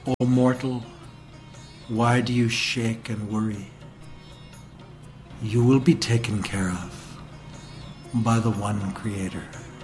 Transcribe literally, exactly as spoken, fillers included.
O mortal, why do you shake and worry? You will be taken care of by the one Creator.